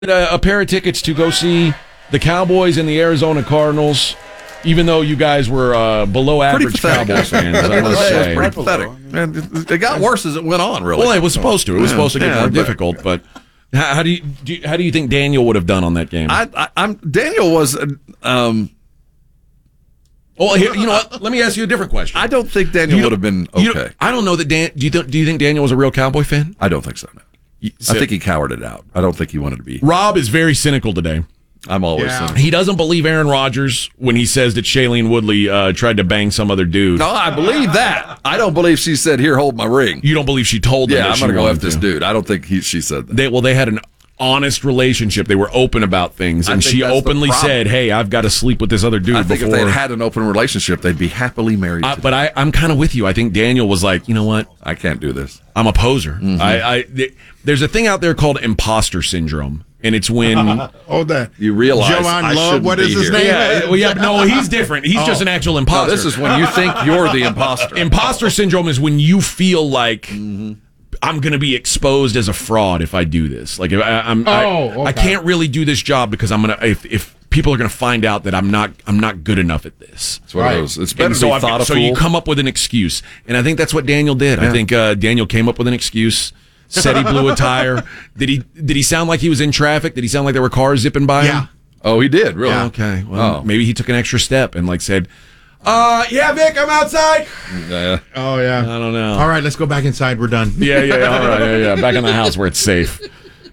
a pair of tickets to go see the Cowboys and the Arizona Cardinals, even though you guys were below average Cowboys fans. I must say. Pretty pathetic. And it got worse as it went on, really. Well, it was supposed to. It was supposed to get more difficult. But how do you think Daniel would have done on that game? Daniel was. Well, here, you know what? Let me ask you a different question. I don't think Daniel would have been okay. I don't know that Do you think Daniel was a real Cowboy fan? I don't think so. No. I think he cowered it out. I don't think he wanted to be. Rob is very cynical today. I'm always cynical. He doesn't believe Aaron Rodgers when he says that Shailene Woodley tried to bang some other dude. No, I believe that. I don't believe she said, "Here, hold my ring." You don't believe she told him? Yeah, I'm going to go after this dude. I don't think she said that. They had an honest relationship. They were open about things, and she openly said, "Hey, I've got to sleep with this other dude." I think if they had an open relationship, they'd be happily married. But I'm kind of with you. I think Daniel was like, you know what? I can't do this. I'm a poser. Mm-hmm. There's a thing out there called imposter syndrome. And it's when that you realize Joanne Love, what is his name? No, he's different. He's just an actual imposter. No, this is when you think you're the imposter. Imposter syndrome is when you feel like I'm going to be exposed as a fraud if I do this. Like if I can't really do this job because I'm going to if people are going to find out that I'm not good enough at this. That's what it was. It's better to be thought a so fool. You come up with an excuse, and I think that's what Daniel did. Yeah. I think Daniel came up with an excuse. Said he blew a tire. Did he sound like he was in traffic? Did he sound like there were cars zipping by him? Oh, he did, really? Yeah. Okay. Well, maybe he took an extra step and said, yeah, Vic, I'm outside. Oh, yeah. I don't know. All right, let's go back inside. We're done. Yeah. All right. Yeah. Back in the house where it's safe.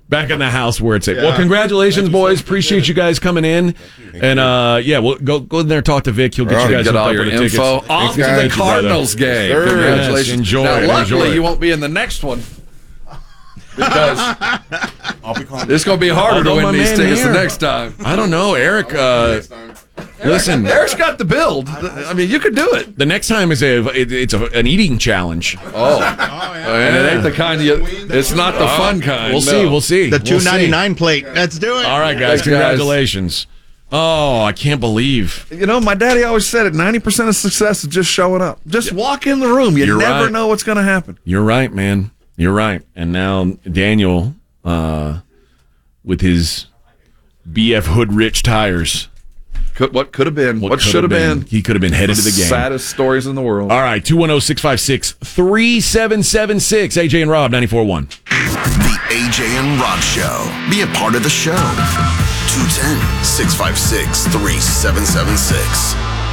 Well, congratulations, boys. Appreciate you guys coming in. And, we'll go in there and talk to Vic. He'll get you guys all your info off to the Cardinals game. Congratulations. Yes, enjoy. Now, luckily, enjoy. You won't be in the next one. Because it's going to be harder to win these tickets the next time. I don't know, Eric. Listen, Eric's got the build. I mean, you could do it. The next time is an eating challenge. And it ain't the kind it's not the fun kind. We'll see. The $2.99 plate. Let's do it. All right, guys. Congratulations. Oh, I can't believe. You know, my daddy always said it. 90% of success is just showing up. Just walk in the room. You never know what's going to happen. You're right, man. You're right. And now Daniel, with his BF Hood Rich tires. What could have been? What should have been? He could have been headed to the game. Saddest stories in the world. All right, 210-656-3776. AJ and Rob, 94.1. The AJ and Rob Show. Be a part of the show. 210-656-3776.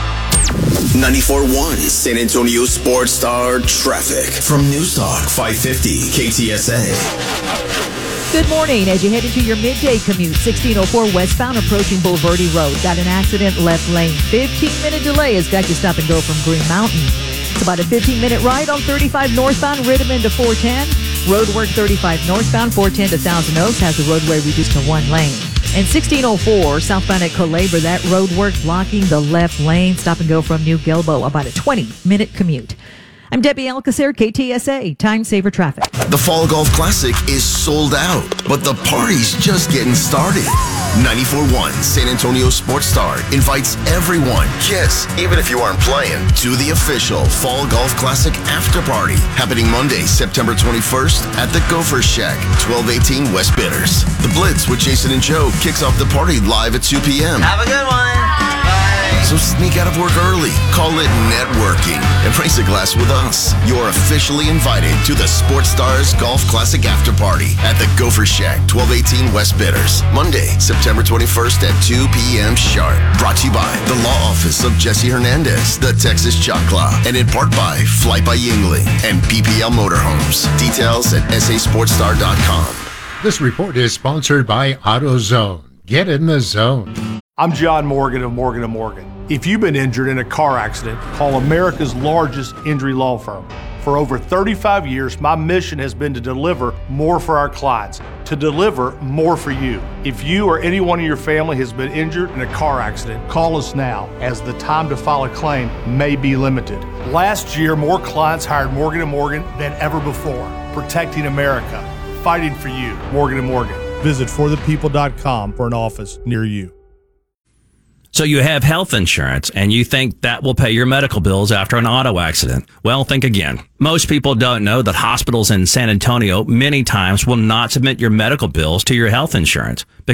94.1 San Antonio Sports Star Traffic from News Talk 550 KTSA. Good morning. As you head into your midday commute, 1604 westbound approaching Boulevardy Road. Got an accident left lane. 15-minute delay has got you stop and go from Green Mountain. It's about a 15-minute ride on 35 northbound Rittiman to 410. Roadwork 35 northbound 410 to Thousand Oaks has the roadway reduced to one lane. And 1604 southbound at Culebra, that roadwork blocking the left lane. Stop and go from New Gilbo. About a 20-minute commute. I'm Debbie Alcacer, KTSA, Time Saver Traffic. The Fall Golf Classic is sold out, but the party's just getting started. 94.1 San Antonio Sports Star invites everyone, yes, even if you aren't playing, to the official Fall Golf Classic After Party, happening Monday, September 21st at the Gopher Shack, 1218 West Bitters. The Blitz with Jason and Joe kicks off the party live at 2 p.m. Have a good one. So sneak out of work early, call it networking, and raise a glass with us. You're officially invited to the Sports Stars Golf Classic After Party at the Gopher Shack, 1218 West Bitters, Monday, September 21st at 2 p.m. sharp. Brought to you by the Law Office of Jesse Hernandez, the Texas Choclaw, and in part by Flight by Yingling and PPL Motorhomes. Details at sasportstar.com. This report is sponsored by AutoZone. Get in the zone. I'm John Morgan of Morgan & Morgan. If you've been injured in a car accident, call America's largest injury law firm. For over 35 years, my mission has been to deliver more for our clients, to deliver more for you. If you or anyone in your family has been injured in a car accident, call us now, as the time to file a claim may be limited. Last year, more clients hired Morgan & Morgan than ever before, protecting America, fighting for you. Morgan & Morgan. Visit forthepeople.com for an office near you. So you have health insurance and you think that will pay your medical bills after an auto accident. Well, think again. Most people don't know that hospitals in San Antonio many times will not submit your medical bills to your health insurance